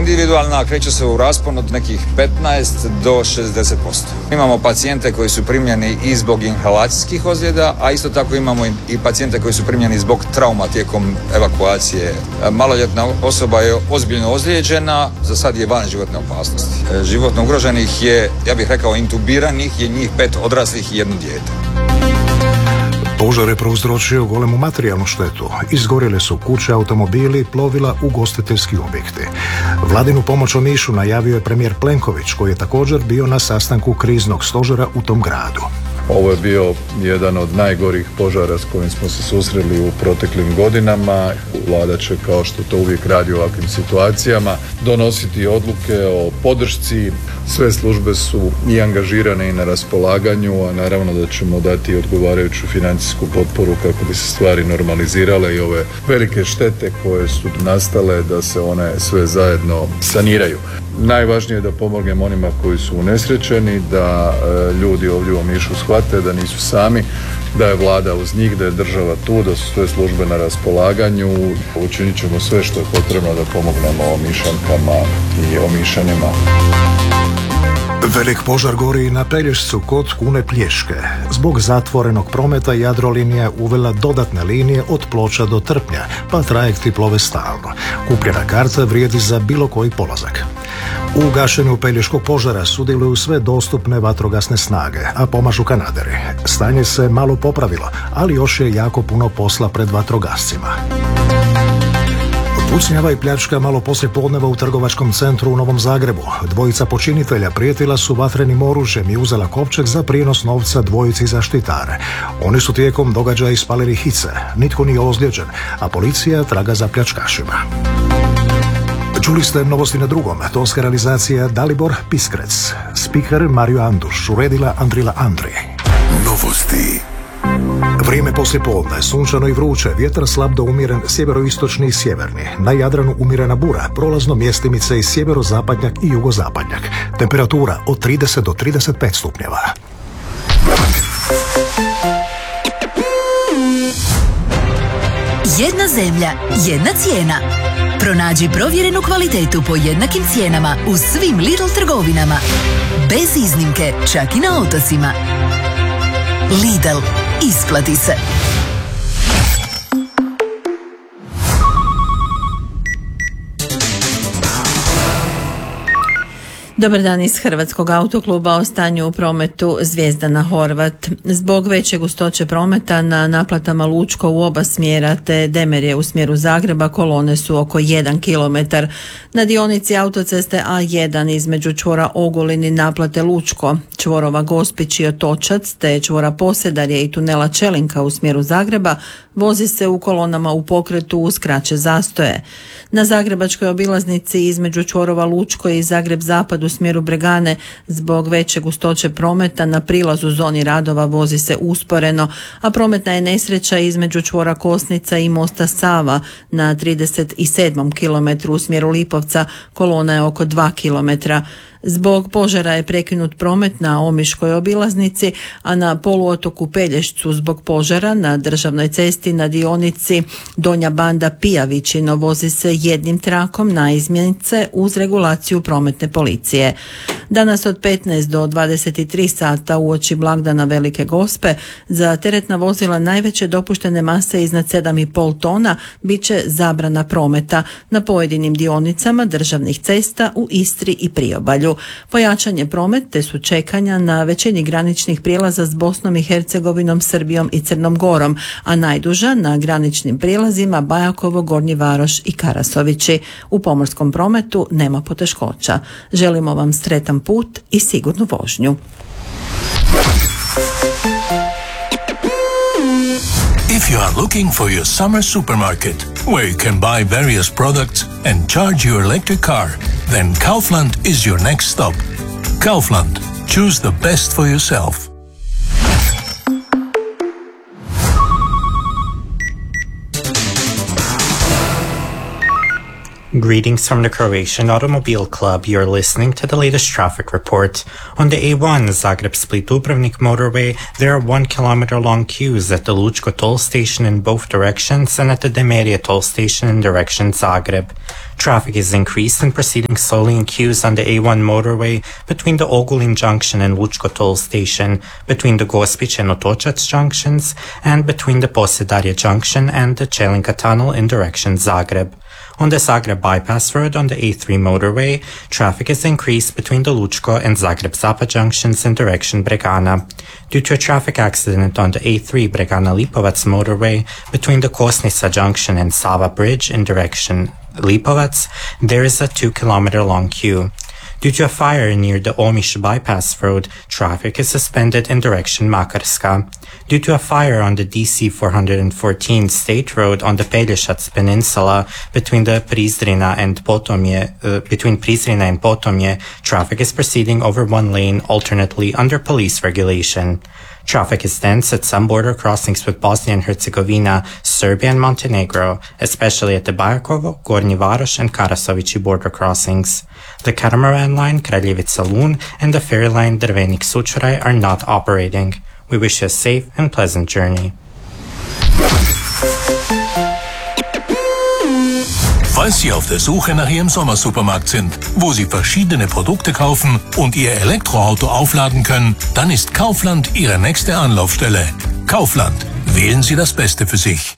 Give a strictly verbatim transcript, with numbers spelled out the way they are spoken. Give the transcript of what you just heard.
individualna, kreće se u raspon od nekih petnaest do šezdeset posto. Imamo pacijente koji su primljeni i zbog inhalacijskih ozljeda, a isto tako imamo i pacijente koji su primljeni zbog trauma tijekom evakuacije. Maloljetna osoba je ozbiljno ozlijeđena, za sad je van životne opasnosti. Životno ugroženih je, ja bih rekao, intubiranih je njih pet odraslih i jedno dijete. Požar je prouzročio golemu materijalnu štetu. Izgorjele su kuće, automobili, plovila, ugostiteljski objekti. Vladinu pomoć Omišu najavio je premijer Plenković, koji je također bio na sastanku kriznog stožera u tom gradu. Ovo je bio jedan od najgorih požara s kojim smo se susreli u proteklim godinama. Vlada će, kao što to uvijek radi u ovakvim situacijama, donositi odluke o podršci. Sve službe su i angažirane i na raspolaganju, a naravno da ćemo dati odgovarajuću financijsku potporu kako bi se stvari normalizirale i ove velike štete koje su nastale da se one sve zajedno saniraju. Najvažnije je da pomognemo onima koji su unesrećeni, da e, ljudi ovdje u Omišu shvate da nisu sami, da je vlada uz njih, da je država tu, da su sve službe na raspolaganju. Učinit ćemo sve što je potrebno da pomognemo Omišankama i Omišanima. Velik požar gori na Pelješcu kod Kune Plješke. Zbog zatvorenog prometa Jadrolinija je uvela dodatne linije od Ploča do Trpnja, pa trajekti plove stalno. Kupljena karta vrijedi za bilo koji polazak. U gašenju Pelješkog požara sudjeluju sve dostupne vatrogasne snage, a pomažu kanaderi. Stanje se malo popravilo, ali još je jako puno posla pred vatrogascima. Pucnjava i pljačka malo poslije podneva u trgovačkom centru u Novom Zagrebu. Dvojica počinitelja prijetila su vatrenim oružjem i uzela kovčeg za prijenos novca dvojici zaštitare. Oni su tijekom događaja ispalili hice. Nitko nije ozlijeđen, a policija traga za pljačkašima. Čuli ste novosti na drugom. Tonska realizacija Dalibor Piskrec. Spiker Mario Anduš. Uredila Andrila Andri. Novosti. Vrijeme poslije podne, sunčano i vruće, vjetar slab do umjeren sjeveroistočni i sjeverni. Na Jadranu umjerena bura, prolazno mjestimice i sjeverozapadnjak i jugozapadnjak. Temperatura od trideset do trideset pet stupnjeva. Jedna zemlja, jedna cijena. Pronađi provjerenu kvalitetu po jednakim cijenama u svim Lidl trgovinama. Bez iznimke, čak i na otocima. Lidl. Isplati se. Dobar dan iz Hrvatskog autokluba o stanju u prometu Zvijezdana Horvat. Zbog veće gustoće prometa na naplatama Lučko u oba smjera te Demerje u smjeru Zagreba kolone su oko jedan kilometar. Na dionici autoceste A jedan između čvora Ogulin i naplate Lučko, čvorova Gospić i Otočac te čvora Posedarje i tunela Čelinka u smjeru Zagreba vozi se u kolonama u pokretu uz kraće zastoje. Na zagrebačkoj obilaznici između čvorova Lučko i Zagreb Zapad u smjeru Bregane zbog veće gustoće prometa na prilazu zoni radova vozi se usporeno, a prometna je nesreća između čvora Kosnica i mosta Sava na trideset sedmom kilometru u smjeru Lipovca, kolona je oko dva kilometra. Zbog požara je prekinut promet na Omiškoj obilaznici, a na poluotoku Pelješcu zbog požara na državnoj cesti na dionici Donja Banda Pijavićino vozi se jednim trakom na izmjenice uz regulaciju prometne policije. Danas od petnaest do dvadeset tri sata uoči blagdana Velike Gospe za teretna vozila najveće dopuštene mase iznad sedam i pol tona bit će zabrana prometa na pojedinim dionicama državnih cesta u Istri i Priobalju. Pojačanje promet te su čekanja na većini graničnih prijelaza s Bosnom i Hercegovinom, Srbijom i Crnom Gorom, a najduža na graničnim prijelazima Bajakovo, Gornji Varoš i Karasovići. U pomorskom prometu nema poteškoća. Želimo vam sretan put i sigurnu vožnju. If you are looking for your summer supermarket, where you can buy various products and charge your electric car, then Kaufland is your next stop. Kaufland. Choose the best for yourself. Greetings from the Croatian Automobile Club. You're listening to the latest traffic report. On the A one Zagreb-Split-Dubrovnik motorway, there are one kilometer long queues at the Lučko toll station in both directions and at the Demerije toll station in direction Zagreb. Traffic is increased and proceeding slowly in queues on the A one motorway between the Ogulin junction and Lučko toll station, between the Gospić and Otočac junctions, and between the Posedarje junction and the Čelinka tunnel in direction Zagreb. On the Zagreb bypass road on the A three motorway, traffic is increased between the Lučko and Zagreb-Zapad junctions in direction Bregana. Due to a traffic accident on the A three Bregana-Lipovac motorway between the Kosnica junction and Sava bridge in direction Lipovac, there is a two kilometer long queue. Due to a fire near the Omiš bypass road, traffic is suspended in direction Makarska. Due to a fire on the D C four fourteen State Road on the Pelješac Peninsula between the Prizrena and Potomje, uh, between Prizrena and Potomje, traffic is proceeding over one lane alternately under police regulation. Traffic is dense at some border crossings with Bosnia and Herzegovina, Serbia and Montenegro, especially at the Bajakovo, Gornji Varoš and Karasovići border crossings. The catamaran line Kraljevica-Lun and the ferry line Drvenik-Sučuraj are not operating. We wish you a safe and pleasant journey. Falls Sie auf der Suche nach Ihrem Sommersupermarkt sind, wo Sie verschiedene Produkte kaufen und Ihr Elektroauto aufladen können, dann ist Kaufland Ihre nächste Anlaufstelle. Kaufland. Wählen Sie das Beste für sich.